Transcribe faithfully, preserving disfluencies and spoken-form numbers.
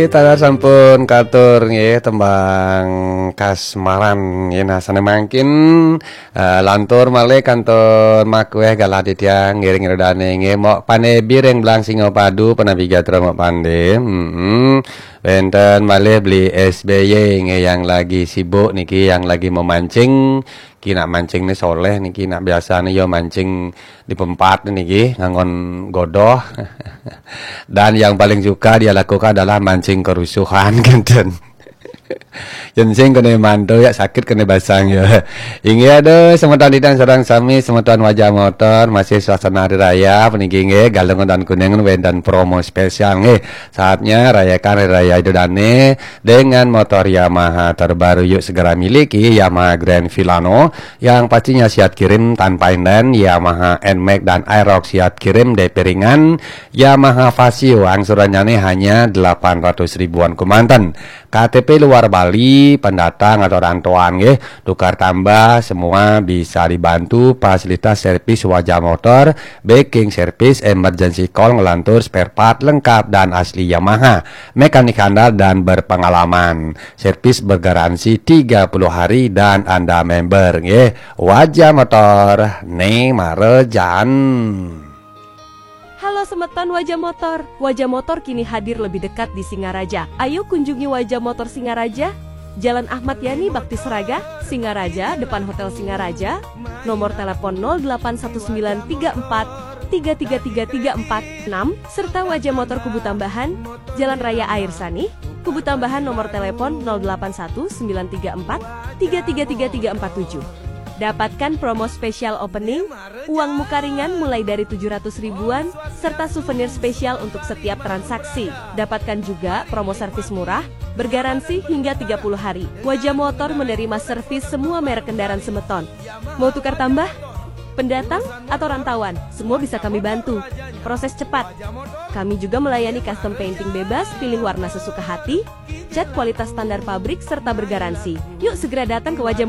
Kita sampun katur nggih tembang kasmaran nggih nasane mangkin uh, lantur malih kantor makweh galadidya ngiring redane nggih mok pane bireng blang Singapadu penavigatra mok pande. Heeh. Benten malih beli S B Y nggih yang lagi sibuk niki yang lagi memancing. Ki nak mancing nih soleh niki nak biasa nih yo mancing di pempat niki ngangon godoh. Dan yang paling suka dia lakukan adalah mancing kerusuhan genten. Jensing kena mantu ya sakit kena basang ya. Ingi ada semetan dan sedang sami semetan wajah motor masih suasana hari raya peniki nggih galungan dan kuning dan promo spesial nggih. Saatnya rayakan hari raya Idul Adha dengan motor Yamaha terbaru. Yuk segera miliki Yamaha Grand Filano yang pastinya siap kirim tanpa inden. Yamaha N-Max dan Aerox siap kirim D P ringan. Yamaha Vasio angsurannya nih hanya delapan ratus ribuan Kumantan. K T P luar Bali, pendatang atau rantauan nggih, tukar tambah semua bisa dibantu. Fasilitas servis wajah motor, backing service, emergency call, ngelantur spare part lengkap dan asli Yamaha. Mekanik handal dan berpengalaman. Servis bergaransi tiga puluh hari dan Anda member nggih. Wajah motor nih marejan. Halo semeton Wajah Motor. Wajah Motor kini hadir lebih dekat di Singaraja. Ayo kunjungi Wajah Motor Singaraja, Jalan Ahmad Yani Bakti Seraga, Singaraja, depan Hotel Singaraja. Nomor telepon nol delapan satu sembilan tiga empat tiga tiga tiga tiga empat enam serta Wajah Motor Kubu Tambahan, Jalan Raya Air Sani, Kubu Tambahan nomor telepon nol delapan satu sembilan tiga empat tiga tiga tiga tiga empat tujuh. Dapatkan promo spesial opening, uang muka ringan mulai dari tujuh ratus ribuan, serta souvenir spesial untuk setiap transaksi. Dapatkan juga promo servis murah, bergaransi hingga tiga puluh hari. Wajah Motor menerima servis semua merek kendaraan semeton. Mau tukar tambah? Pendatang atau rantauan, semua bisa kami bantu. Proses cepat. Kami juga melayani custom painting bebas, pilih warna sesuka hati, cat kualitas standar pabrik, serta bergaransi. Yuk segera datang ke Wajah